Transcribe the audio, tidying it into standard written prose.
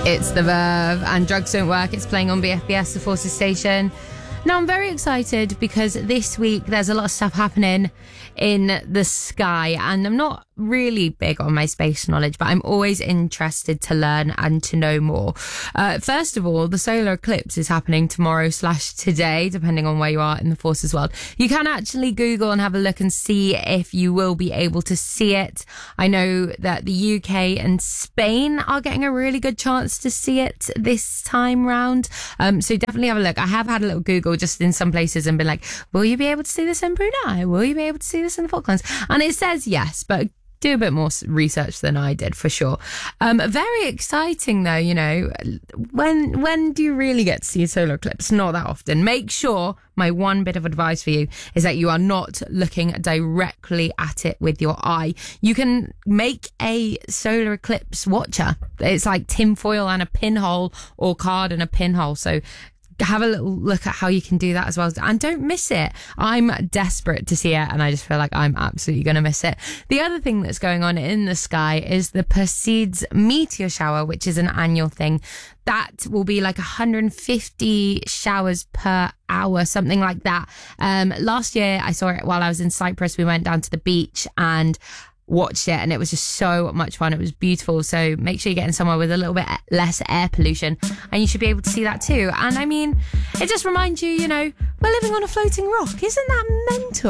It's The Verve and Drugs Don't Work. It's playing on BFBS, the Forces station. Now, I'm very excited because this week there's a lot of stuff happening in the sky, and I'm not really big on my space knowledge, but I'm always interested to learn and to know more. First of all, the solar eclipse is happening tomorrow/today, depending on where you are in the Forces world. You can actually Google and have a look and see if you will be able to see it. I know that the UK and Spain are getting a really good chance to see it this time round. So definitely have a look. I have had a little Google just in some places and been like, will you be able to see this in Brunei? Will you be able to see this in the Falklands? And it says yes, but do a bit more research than I did for sure. Very exciting though, you know. When do you really get to see a solar eclipse? Not that often. Make sure, my one bit of advice for you is that you are not looking directly at it with your eye. You can make a solar eclipse watcher. It's like tinfoil and a pinhole, or card and a pinhole. So have a little look at how you can do that as well, and don't miss it. I'm desperate to see it, and I just feel like I'm absolutely going to miss it. The other thing that's going on in the sky is the Perseids meteor shower, which is an annual thing. That will be like 150 showers per hour, something like that. Last year I saw it while I was in Cyprus. We went down to the beach and watched it, and it was just so much fun. It was beautiful. So make sure you're getting somewhere with a little bit less air pollution, and you should be able to see that too. And I mean, it just reminds you, you know, we're living on a floating rock. Isn't that mental?